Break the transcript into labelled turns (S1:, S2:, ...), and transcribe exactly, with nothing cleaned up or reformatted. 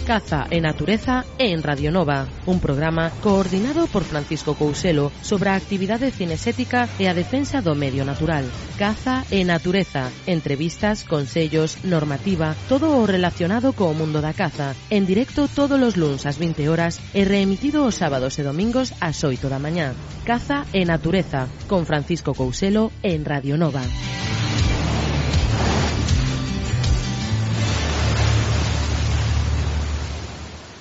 S1: Caza e Natureza en Radio Nova, un programa coordinado por Francisco Couselo sobre a actividade cinesética e a defensa do medio natural. Caza e Natureza, entrevistas, consellos, normativa, todo o relacionado co mundo da caza, en directo todos os luns ás vinte horas e reemitido os sábados e domingos ás oito da mañá. Caza e Natureza, con Francisco Couselo en Radio Nova.